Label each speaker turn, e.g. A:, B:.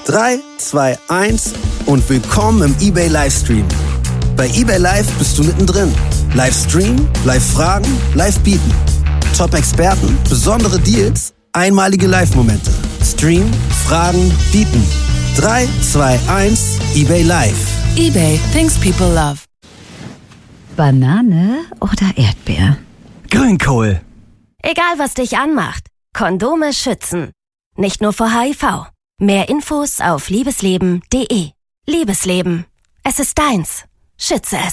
A: 3, 2, 1 und willkommen im eBay Livestream. Bei eBay Live bist du mittendrin. Livestream, Live-Fragen, Live-Bieten. Top-Experten, besondere Deals, einmalige Live-Momente. Stream, Fragen, Bieten. 3, 2, 1, eBay Live.
B: eBay, things people love.
C: Banane oder Erdbeer?
D: Grünkohl.
E: Egal, was dich anmacht, Kondome schützen. Nicht nur vor HIV. Mehr Infos auf liebesleben.de. Liebesleben. Es ist deins. Schütze es.